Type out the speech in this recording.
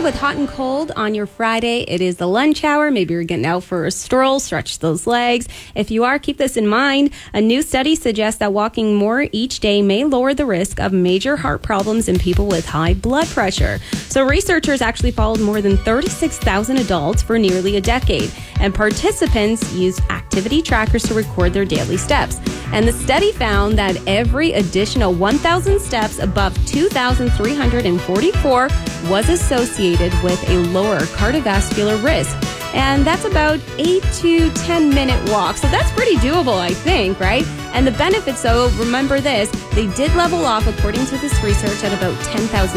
with hot and cold on your Friday. It is the lunch hour. Maybe you're getting out for a stroll, stretch those legs. If you are, keep this in mind. A new study suggests that walking more each day may lower the risk of major heart problems in people with high blood pressure. So researchers actually followed more than 36,000 adults for nearly a decade, and participants used activity trackers to record their daily steps. And the study found that every additional 1,000 steps above 2,344 was associated with a lower cardiovascular risk. And that's about 8 to 10 minute walk. So that's pretty doable, I think, right? And the benefits, though, remember this, they did level off, according to this research, at about 10,000